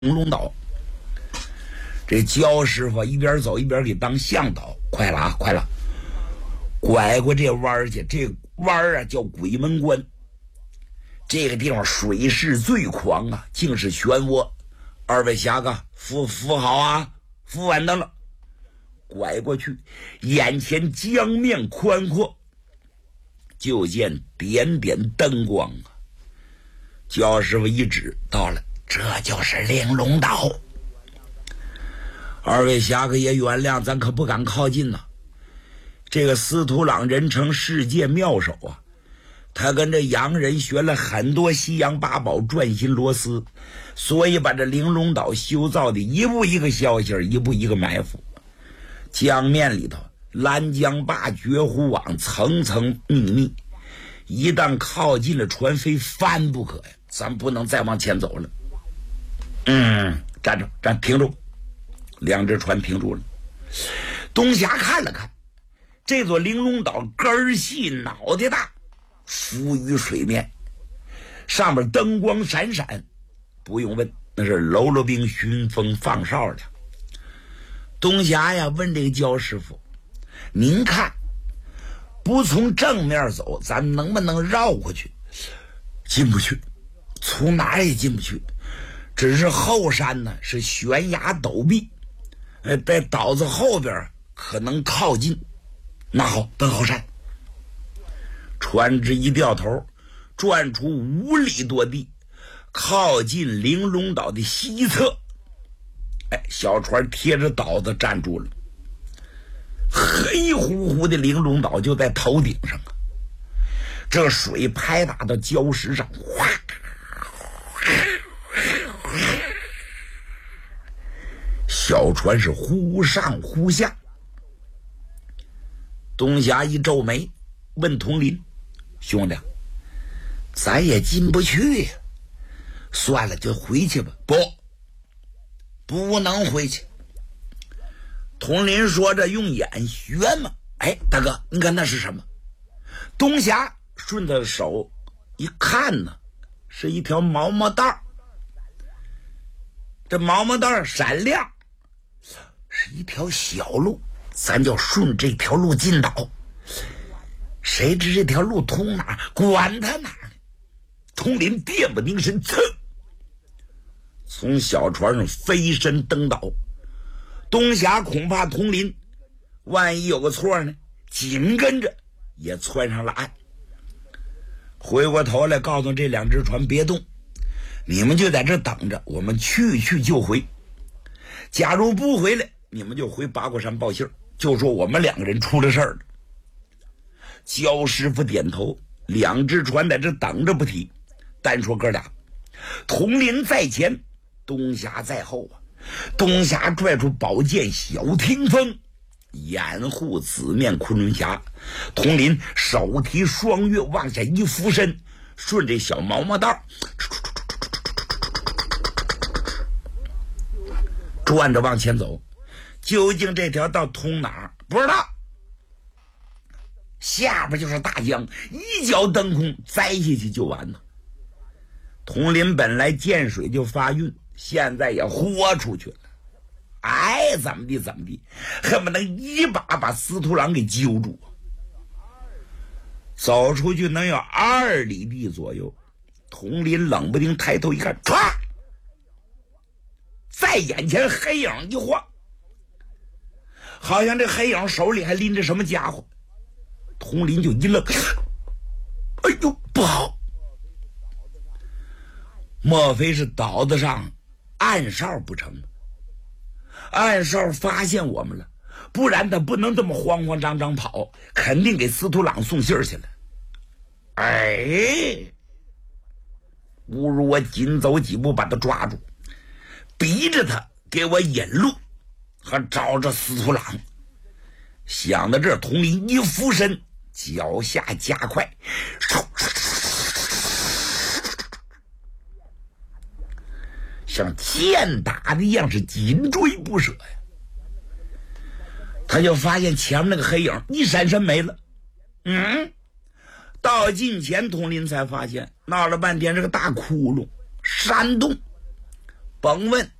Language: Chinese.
玲珑岛。这焦师傅一边走一边给当向导，快了啊，快了，拐过这弯去。这弯啊叫鬼门关，这个地方水势最狂啊，尽是漩涡。二位侠客扶好啊，扶稳当了。拐过去，眼前江面宽阔，就见点点灯光啊。焦师傅一指，到了，这就是玲珑岛。二位侠客也原谅，咱可不敢靠近呐。这个司徒朗人称世界妙手啊，他跟这洋人学了很多西洋八宝，转心螺丝，所以把这玲珑岛修造的一步一个消息，一步一个埋伏。江面里头拦江坝、绝湖网层层密密，一旦靠近了，船非翻不可呀！咱不能再往前走了。站住，停住！两只船停住了。东霞看了看，这座玲珑岛根儿细脑袋大，浮于水面，上面灯光闪闪，不用问，那是喽啰兵巡风放哨的。东霞呀问这个焦师傅，您看不从正面走，咱能不能绕过去？进不去，从哪儿也进不去，只是后山呢是悬崖陡壁，在岛子后边可能靠近。那好，登后山。船只一掉头，转出5里多地，靠近玲珑岛的西侧。小船贴着岛子站住了，黑乎乎的玲珑岛就在头顶上啊。这水拍打到礁石上，哗，小船是忽上忽下。东霞一皱眉，问佟林：“兄弟，咱也进不去呀，算了，就回去吧。”不能回去。佟林说着用眼学嘛。大哥，你看那是什么？东霞顺着手一看呢，是一条毛毛带。这毛毛带闪亮，是一条小路，咱就顺这条路进岛。谁知这条路通哪儿？管他哪儿呢？佟林电不凝神，噌，从小船上飞身登岛。东霞恐怕佟林万一有个错呢，紧跟着也窜上了岸。回过头来告诉这两只船别动，你们就在这等着，我们去就回。假如不回来，你们就回八卦山报信，就说我们2个人出了事儿了。焦师傅点头，两只船在这等着不提，单说哥俩。佟林在前，东霞在后啊。东霞拽出宝剑小听风，掩护紫面昆仑侠。佟林手提双月往下一俯身，顺着小毛毛道转着往前走。究竟这条道通哪儿不知道，下边就是大江，一脚蹬空栽下去就完了。佟林本来见水就发晕，现在也豁出去了，怎么地，恨不能一把把司徒郎给揪住。走出去能有2里地左右，佟林冷不丁抬头一看，唰，在眼前黑影一晃，好像这黑影手里还拎着什么家伙。佟林就一愣，不好，莫非是岛子上暗哨不成？暗哨发现我们了，不然他不能这么慌慌张张跑，肯定给司徒朗送信去了。不如我紧走几步把他抓住，逼着他给我引路，还找着司徒朗。想到这儿，佟林一俯身，脚下加快，像箭打的一样，是紧追不舍呀。他就发现前面那个黑影一闪身没了。到近前，佟林才发现闹了半天是个大窟窿，山洞， 甭问。